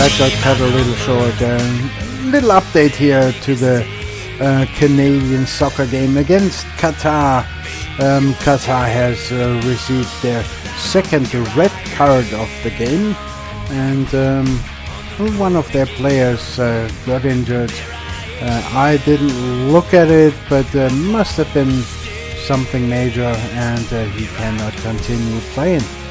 that got cut a little short. Little update here to the Canadian soccer game against Qatar. Qatar has received their second red card of the game, and one of their players got injured. I didn't look at it, but must have been something major, and he cannot continue playing.